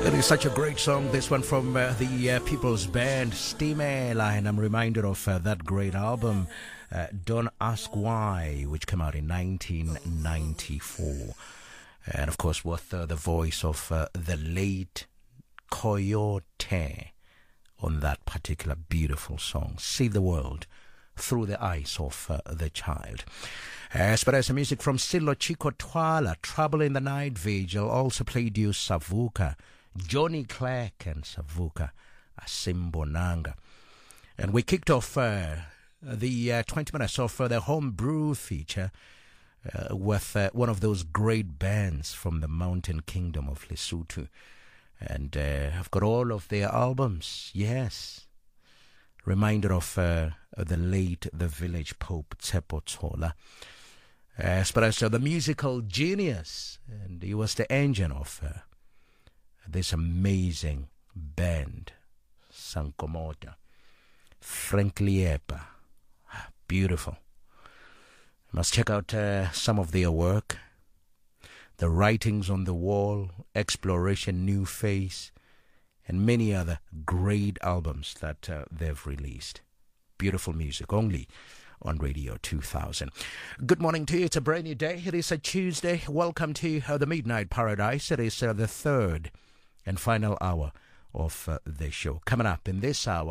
It is such a great song, this one from the People's Band, Stimela, and I'm reminded of that great album, Don't Ask Why, which came out in 1994. And of course, with the voice of the late Coyote on that particular beautiful song, See the World Through the Eyes of the Child. As far as the music from Silo Chico Twala, Trouble in the Night Vigil, also played you Savuka, Johnny Clark and Savuka, Asimbonanga. And we kicked off the 20 minutes of the Homebrew feature with one of those great bands from the Mountain Kingdom of Lesotho. And I've got all of their albums, yes. Reminder of the late The Village Pope, Tsepo Tsola. As far as the musical genius, and he was the engine of this amazing band, Sankomota, Frank Liepa. Beautiful. You must check out some of their work. The Writings on the Wall, Exploration New Face, and many other great albums that they've released. Beautiful music, only on Radio 2000. Good morning to you. It's a brand new day. It is a Tuesday. Welcome to the Midnight Paradise. It is the third and final hour of the show. Coming up in this hour,